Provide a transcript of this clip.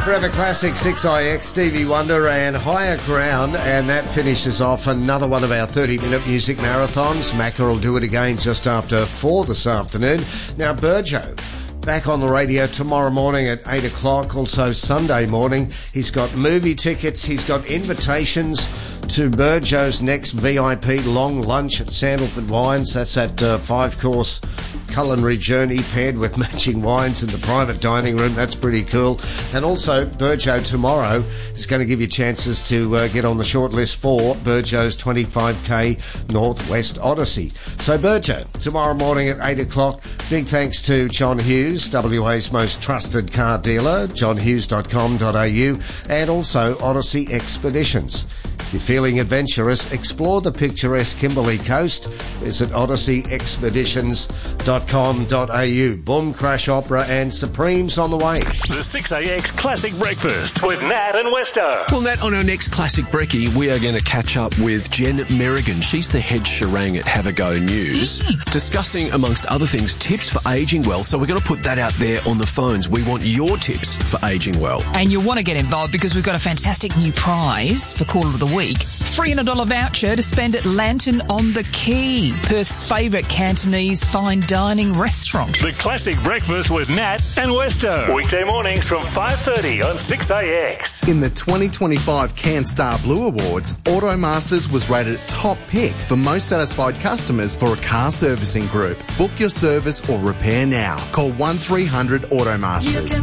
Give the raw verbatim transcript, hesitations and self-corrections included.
Forever Classic, six I X, Stevie Wonder and Higher Ground, and that finishes off another one of our thirty-minute music marathons. Macca will do it again just after four this afternoon. Now, Burjo, back on the radio tomorrow morning at eight o'clock, also Sunday morning. He's got movie tickets, he's got invitations to Burjo's next V I P long lunch at Sandalford Wines. That's that uh, five-course culinary journey paired with matching wines in the private dining room. That's pretty cool. And also, Burjo tomorrow is going to give you chances to uh, get on the short list for Burjo's twenty-five K Northwest Odyssey. So Burjo, tomorrow morning at eight o'clock. Big thanks to John Hughes, W A's most trusted car dealer, john hughes dot com dot a u, and also Odyssey Expeditions. If you're feeling adventurous, explore the picturesque Kimberley coast. Visit odyssey expeditions dot com dot a u. Boom Crash Opera and Supremes on the way. The six A X Classic Breakfast with Nat and Westo. Well, Nat, on our next Classic Brekkie, we are going to catch up with Jen Merrigan. She's the head Sherang at Have a Go News, discussing, amongst other things, tips for ageing well. So we're going to put that out there on the phones. We want your tips for ageing well. And you'll want to get involved because we've got a fantastic new prize for Quarter of the Week. three hundred dollars voucher to spend at Lantern on the Quay, Perth's favourite Cantonese fine dining restaurant. The Classic Breakfast with Nat and Westo. Weekday mornings from five thirty on six A X. In the twenty twenty-five CanStar Blue Awards, Automasters was rated top pick for most satisfied customers for a car servicing group. Book your service or repair now. Call one three hundred Automasters.